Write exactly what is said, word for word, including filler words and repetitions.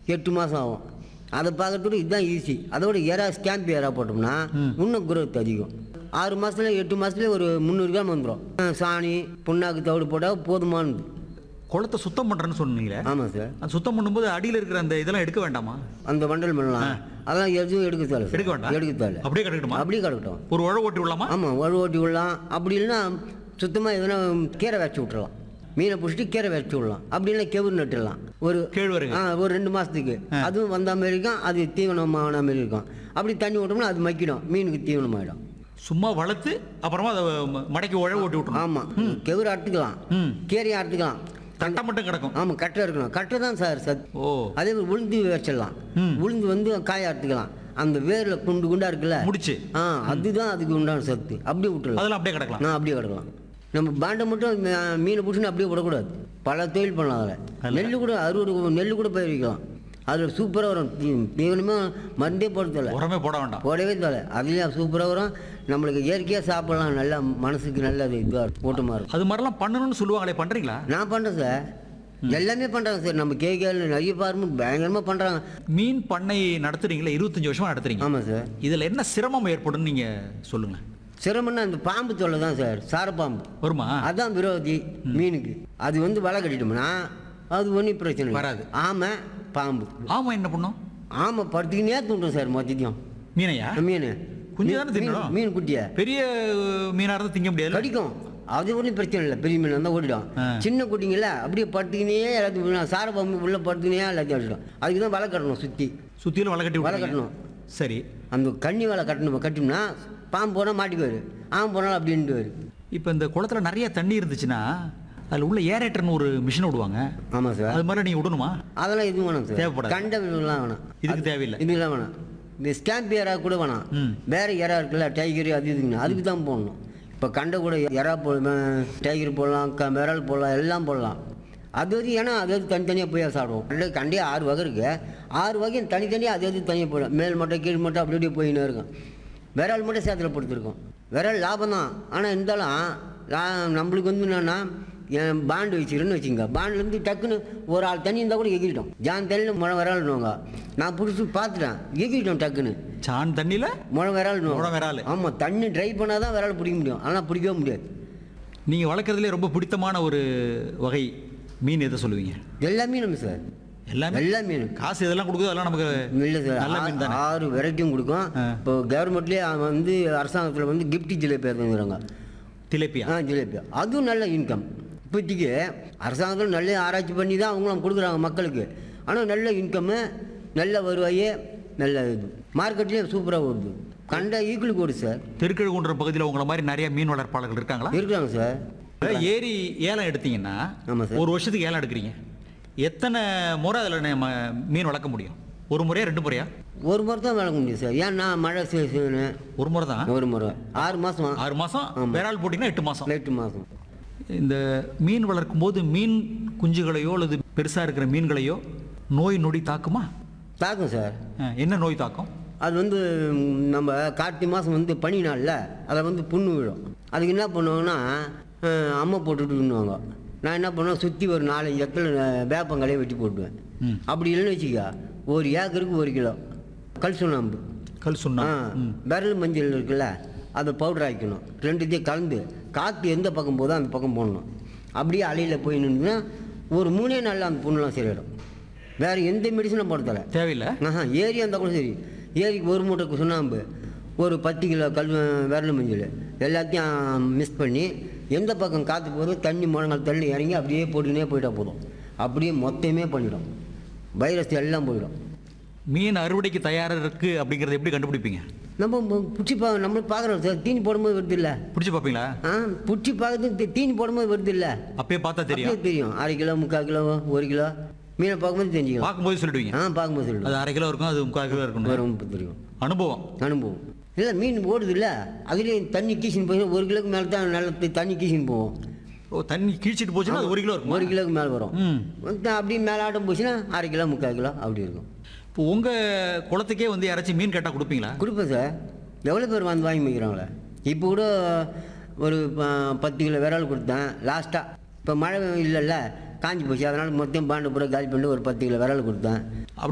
எட்டு மாதம் ஆகும். அதை பார்க்கறதுக்கு இதுதான் ஈஸி. அதோட எறா ஸ்கேம்ப் எறா போட்டோம்னா இன்னும் குரோத் அதிகம். ஆறு மாதத்துல எட்டு மாதத்துல ஒரு முந்நூறு கிராம் வந்துடும். சாணி புண்ணாக்கு தவிடு போட்டால் போதுமானது. குளத்தை சுத்தம் பண்ணுறேன்னு சொன்னீங்களே. ஆமாம் சார். அது சுத்தம் பண்ணும்போது அடியில் இருக்கிற அந்த இதெல்லாம் எடுக்க வேண்டாமா? அந்த வண்டல் பண்ணலாம். அதெல்லாம் எதுவும் எடுக்க தேவை எடுக்க வேண்டாம். எடுக்க தேவை. அப்படியே கிடக்கட்டுமா? அப்படியே கிடக்கட்டும். ஒரு உழவு ஓட்டி விடலாமா? ஆமாம், உழவு ஓட்டி விடலாம். அப்படி இல்லைன்னா சுத்தமாக எதுனா கீரை வச்சு விட்டுறலாம். மீனை பிடிச்சிட்டு கீரை வச்சு விடலாம். அப்படி இல்லை கெவுரு நட்டுடலாம். ஒரு கேழ்வரகு. ஆ ஒரு ரெண்டு மாதத்துக்கு அதுவும் வந்த மாதிரி இருக்கும். அது தீவனமான மாதிரி இருக்கும். அப்படி தண்ணி விட்டோம்னா அது மக்கிடும், மீனுக்கு தீவனமாயிடும். சும்மா வளர்த்து அப்புறமா அதை மடக்கி உழவு ஓட்டி விட்டுரும். ஆமாம், கெவுரு அறுத்துக்கலாம், கீரையை அறுத்துக்கலாம். கட்டை மட்டும் கிடக்கும். ஆமாம், கட்டை இருக்கணும். கட்டை தான் சார் சத். ஓ. அதே மாதிரி உளுந்து வச்சிடலாம். உளுந்து வந்து காய அறுத்துக்கலாம். அந்த வேரில் குண்டு குண்டா இருக்குல்ல முடிச்சு, ஆ அதுதான் அதுக்கு உண்டான சத்து. அப்படியே விட்டுருலாம். அதெல்லாம் அப்படியே கிடக்கலாம். ஆ அப்படியே கிடக்கலாம். நம்ம பாண்டை மட்டும் மீ- மீனை பிடிச்சின்னு அப்படியே விடக்கூடாது. பல தொழில் பண்ணலாம். அதில் நெல் கூட அறுவடை நெல் கூட பயிர் வைக்கலாம். அதில் சூப்பராக வரும். தீ- தீவனமே மருந்தே போட தேவை, உரமே போட வேண்டாம். போடவே தேவை. அதுலேயும் சூப்பராக வரும். நம்மளுக்கு இயற்கையாக சாப்பிடலாம். நல்லா மனசுக்கு நல்லது இதுவாக ஊட்டமாக இருக்கும். அது மாதிரிலாம் பண்ணணும்னு சொல்லுவாங்களே, பண்ணுறீங்களா? நான் பண்ணுறேன் சார். எல்லாமே பண்ணுறாங்க சார். நம்ம கேகேல நிறைய பார்மு பயங்கரமாக பண்ணுறாங்க. மீன் பண்ணை நடத்துறீங்களா? இருபத்தஞ்சு வருஷமா நடத்துறீங்க. ஆமாம் சார். இதில் என்ன சிரமம் ஏற்படும் நீங்க சொல்லுங்க. சிரமம்னா அந்த பாம்பு தொல்லை தான் சார். சாரப்பாம்பு வருமா? அதான் விரோதி மீனுக்கு. அது வந்து வலை கட்டிட்டோம்னா அது ஒன்றும் பிரச்சனை இல்லை. வராது. ஆமை பாம்பு. ஆமா, என்ன பண்ணும்? ஆமை படுத்துக்கினே தூண்டும் சார் மொத்தத்தையும். மீனையா? மீன் குஞ்சு தானே தின்னணும். மீன் குட்டியை பெரிய மீனா இருந்தா திங்க முடியாது. கடிக்கும். அது ஒன்றும் பிரச்சனை இல்லை. பெரிய மீன் இருந்தால் ஓடிடும். ஆ. சின்ன குட்டிங்கள அப்படியே படுத்துக்கினே எல்லாத்தையும் சாரப்பாம்பு உள்ள படுத்துக்கினே எல்லாத்தையும் அடிச்சிடும். அதுக்கு தான் வலை கட்டணும். சுற்றி சுத்தியிலும் வலை கட்டி வலை விட்டுறீங்க. கட்டணும். சரி. அந்த கண்ணி வலை கட்டணும். கட்டினோம்னா பாம்பு போனால் மாட்டிக்குவார், ஆமை போனாலும் அப்படின்ட்டு வரும். இப்போ இந்த குளத்துல நிறைய தண்ணி இருந்துச்சுன்னா அதில் உள்ள ஏரேட்டர்னு ஒரு மிஷின் விடுவாங்க. ஆமாம் சார். அது மாதிரி நீங்க விடணுமா? அதெல்லாம் எதுவும் வேணாம் சார். தேவைப்படாது. கண்ட மீன்லாம் வேணாம். இதுக்கு தேவையில்லை. இதுலாம் வேணாம். இந்த ஸ்டாம்ப் எறா கூட வேணாம். ம். வேற எறா இருக்குல்ல, டைகர் அது இதுங்க, அதுக்கு தான் போடணும். இப்போ கண்ட கூட எறா போ டைகர் போடலாம், க விரல் போடலாம், எல்லாம் போடலாம். அது வந்து ஏன்னா அது வந்து தனித்தனியாக போய் சாப்பிடுவோம். கண்டே கண்டே ஆறு வகை இருக்குது. ஆறு வகையும் தனித்தனியாக அது வந்து தனியாக போயிடும். மேல் மட்டும் கீழ் மட்டும் அப்படி அப்படியே போயின்னு இருக்கும். விரல் மட்டும் சேத்துல படுத்துருக்கோம். விரல் லாபம் தான். ஆனால் இருந்தாலும் லா- நம்மளுக்கு வந்து என்னென்னா என் பாண்டு வச்சுக்கிறேன்னு வச்சுங்க. பாண்டுலேருந்து டக்குன்னு ஒரு ஆள் தண்ணி இருந்தால் கூட எகிரிட்டோம். ஜான் தண்ணியில் முழை விரல்னுவாங்க. நான் பிடிச்சி பார்த்துட்டேன், எகிரிட்டோம் டக்குன்னு. சான் தண்ணியில முழை விரல் முழ விரல். ஆமாம், தண்ணி ட்ரை பண்ணால் தான் விரல் பிடிக்க முடியும். ஆனால் பிடிக்கவே முடியாது. நீங்க வளர்க்குறதுலே ரொம்ப பிடித்தமான ஒரு வகை மீன் எதை சொல்லுவீங்க? எல்லாமே நம்ம சார். எல்லாமே. எல்லா மீன் காசு இதெல்லாம் கொடுக்குது, அதெல்லாம் நமக்கு இல்லை சார். நல்ல மீன் தானே. ஆ- ஆறு வெரைட்டியும் கொடுக்கும். ஆ. இப்போ கவர்மெண்ட்லேயே வந்து அரசாங்கத்தில் வந்து கிஃப்ட் ஜிலேபி எடுத்துங்கிறாங்க. திலேப்பியா? ஆ ஜிலேபி அதுவும் நல்ல இன்கம். இப்போதைக்கு அரசாங்கத்தில் நல்ல ஆராய்ச்சி பண்ணி தான் அவங்களும் கொடுக்குறாங்க மக்களுக்கு. ஆனால் நல்ல இன்கம்மு, நல்ல வருவாய், நல்ல இது மார்க்கெட்லேயும் சூப்பராக ஓடுது. கண்ட ஈக்குவலுக்கு ஓடுது சார். திருக்கழுகுன்ற பகுதியில் உங்களை மாதிரி நிறைய மீன் வளர்ப்பாளர்கள் இருக்காங்களா? இருக்கிறாங்க சார். ஏரி ஏலம் எடுத்தீங்கன்னா ஆமாம் சார். ஒரு வருஷத்துக்கு ஏலம் எடுக்கிறீங்க. எத்தனை முறை அதில் நம்ம மீன் வளர்க்க முடியும்? ஒரு முறையா ரெண்டு முறையா? ஒரு முறை தான் வளர்க்க முடியும் சார். ஏன்னா மழை சீசனு ஒரு முறை தான். ஒரு முறை ஆறு மாதம் ஆறு மாசம். ஆமா. விரால் போட்டிங்கன்னா எட்டு மாசம். எட்டு மாதம். இந்த மீன் வளர்க்கும் போது மீன் குஞ்சுகளையோ அல்லது பெருசா இருக்கிற மீன்களையோ நோய் நொடி தாக்குமா? தாக்கும் சார். அஹ், என்ன நோய் தாக்கும்? அது வந்து ம், நம்ம கார்த்திகை மாதம் வந்து பனி நாளில் அதை வந்து புண்ணு விழும். அதுக்கு என்ன பண்ணுவாங்கன்னா அஹ், அம்மை போட்டுட்டுன்னுவாங்க. நான் என்ன பண்ணுவேன், சுற்றி ஒரு நாலஞ்சு இடத்துல வேப்பங்களையும் வெட்டி போட்டுவேன். ம். அப்படி இல்லைன்னு வச்சுக்க, ஒரு ஏக்கருக்கு ஒரு கிலோ கல் சுண்ணாம்பு, கல் சுண்ணா. ஆ விரல் மஞ்சள் இருக்குல்ல, அதை பவுடர் ஆக்கிக்கணும். ரெண்டுத்தையும் கலந்து காற்று எந்த பக்கம் போதோ அந்த பக்கம் போடணும். அப்படியே அலையில் போய் நின்றுன்னா ஒரு மூணே நாளில் அந்த புண்ணுலாம் சரியிடும். வேறு எந்த மெடிசனும் போட தேவை தேவையில்லை. ஆஹா. ஏரி இருந்தால் கூட சரி. ஏரிக்கு ஒரு மூட்டை சுண்ணாம்பு, ஒரு பத்து கிலோ கல் விரல் மஞ்சள் எல்லாத்தையும் மிக்ஸ் பண்ணி எந்த பக்கம் காற்று போதும் தண்ணி முழங்கால் தள்ளி இறங்கி அப்படியே போட்டுக்கினே போயிட்டா போதும். அப்படியே மொத்தமே பண்ணிடும். வைரஸ் எல்லாம் போயிடும். மீன் அறுவடைக்கு தயாரா இருக்கு அப்படிங்கறத எப்படி கண்டுபிடிப்பீங்க? நம்ம பிடிச்சி பா நம்மளும் பார்க்குறோம் சார். தீனி போடும்போது வருது இல்லை? பிடிச்சு பார்ப்பீங்களா? ஆ பிடிச்சி பார்க்கறது தீனி போடும்போது வருது இல்லை? அப்பயே பார்த்தா தெரியும். அப்படியே தெரியும். அரை கிலோ முக்கால் கிலோ ஒரு கிலோ மீனை பார்க்கும்போது தெரிஞ்சுக்கலாம். பார்க்கும்போது சொல்லிடுவீங்க. ஆ பார்க்கும்போது அது சொல்லுவோம். அரை கிலோ இருக்கும், அது முக்கால் கிலோ இருக்கும். வரும் தெரியும். அனுபவம். அனுபவம் இல்லை. மீன் ஓடுது இல்லை, அதுலேயும் தண்ணி கீசின்னு போய் ஒரு கிலோக்கு மேலே தான் நல்ல தண்ணி கீசின்னு போவோம். ஓ, தண்ணி கீழ்ச்சிட்டு போச்சுன்னா அது ஒரு கிலோ இருக்கும். ஒரு கிலோக்கு மேலே வரும். ம். வந்து அப்படியே மேலே ஆட்டம் போச்சுன்னா அரை கிலோ முக்கால் கிலோ அப்படி இருக்கும். இப்போ உங்க குளத்துக்கே வந்து யாராச்சும் மீன் கேட்டா கொடுப்பீங்களா? கொடுப்பேன் சார். எவ்வளோ பேர் வந்து வாங்கி வைக்கிறாங்களே. இப்போ கூட ஒரு ப- பத்து கிலோ விரல் கொடுத்தேன் லாஸ்ட்டாக. இப்போ மழை இல்லைல்ல, காஞ்சி போச்சு. அதனால் மொத்தம் பாண்டு பூரா காலி பண்ணிட்டு ஒரு பத்து கிலோ விரல் கொடுத்தேன்.